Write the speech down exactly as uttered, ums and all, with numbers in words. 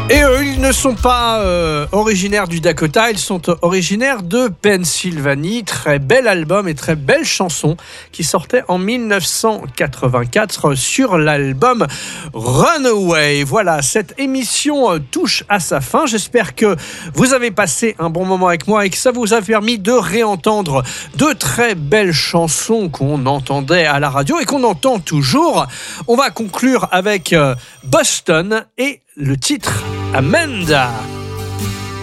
Et eux, ils ne sont pas euh, originaires du Dakota, ils sont originaires de Pennsylvanie. Très bel album et très belle chanson qui sortait en dix-neuf cent quatre-vingt-quatre sur l'album Runaway. Voilà, cette émission touche à sa fin. J'espère que vous avez passé un bon moment avec moi et que ça vous a permis de réentendre de très belles chansons qu'on entendait à la radio et qu'on entend toujours. On va conclure avec Boston et le titre Amanda.